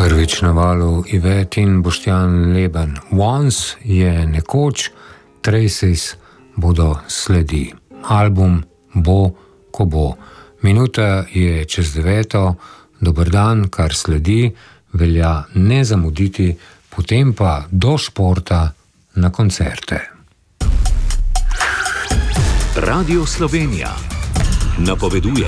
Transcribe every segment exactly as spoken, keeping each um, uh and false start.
Prvič na valu Ivet in Boštjan Leben. Once je nekoč, Traces bodo sledi. Album bo, ko bo. Minuta je čez deveto, dober dan, kar sledi, velja ne zamuditi, potem pa do športa na koncerte. Radio Slovenija napoveduje.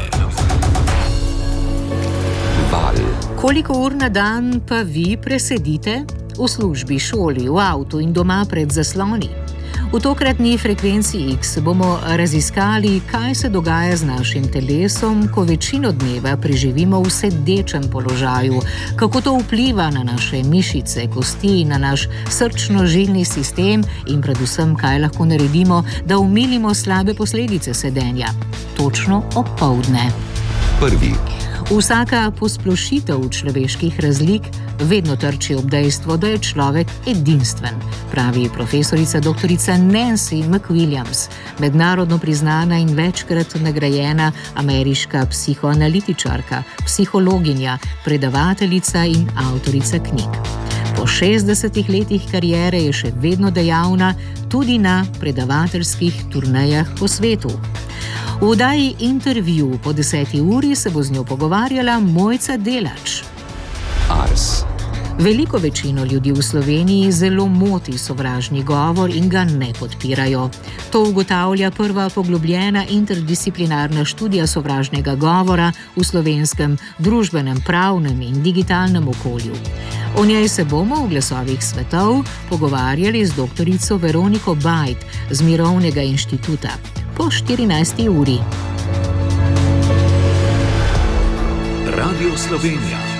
Val. Koliko ur na dan pa vi presedite? V službi, šoli, v avtu in doma pred zasloni? V tokratni frekvenci X bomo raziskali, kaj se dogaja z našim telesom, ko večino dneva preživimo v sedečem položaju, kako to vpliva na naše mišice, kosti, na naš srčno-žilni sistem in predvsem, kaj lahko naredimo, da umilimo slabe posledice sedenja. Točno opoldne. Prvi. Vsaka posplošitev človeških razlik vedno trči ob dejstvo, da je človek edinstven, pravi profesorica doktorica Nancy McWilliams, mednarodno priznana in večkrat nagrajena ameriška psihoanalitičarka, psihologinja, predavateljica in avtorica knjig. Po šestdesetih letih kariere je še vedno dejavna tudi na predavateljskih turnejah po svetu. V oddaji Intervju po deseti uri se bo z njo pogovarjala Mojca Delač. Ars. Veliko večino ljudi v Sloveniji zelo moti sovražni govor in ga ne podpirajo. To ugotavlja prva poglobljena interdisciplinarna študija sovražnega govora v slovenskem družbenem, pravnem in digitalnem okolju. O njej se bomo v Glasovih svetov pogovarjali z doktorico Veroniko Bajt z Mirovnega inštituta po štirinajsti uri. Radio Slovenija.